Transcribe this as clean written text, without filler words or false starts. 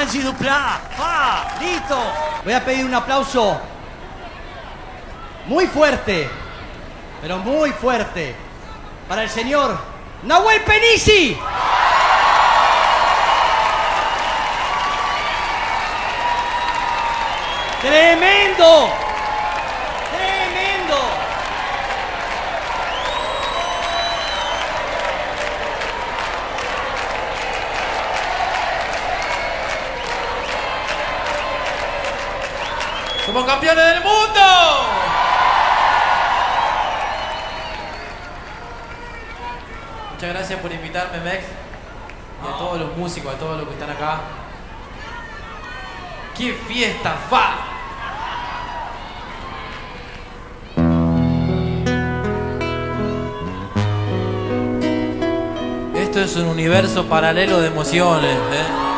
Angie Duprat. ¡Listo! Voy a pedir un aplauso muy fuerte, pero muy fuerte, para el señor Nahuel Penisi. ¡Tremendo! ¡Tremendo! ¡Somos campeones del mundo! Muchas gracias por invitarme, Mex. Y a todos los músicos, a todos los que están acá. ¡Qué fiesta, fa! Esto es un universo paralelo de emociones, ¿eh?